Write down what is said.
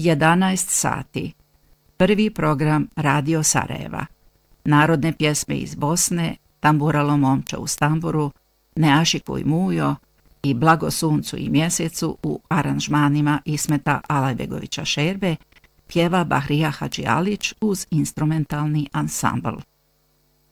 11 sati. Prvi program Radio Sarajeva. Narodne pjesme iz Bosne, Tamburalo momča u Stamburu, Ne ašikuj mujo i Blago suncu i mjesecu u aranžmanima Ismeta Alajbegovića Šerbe pjeva Bahrija Hadžialić uz instrumentalni ansambl.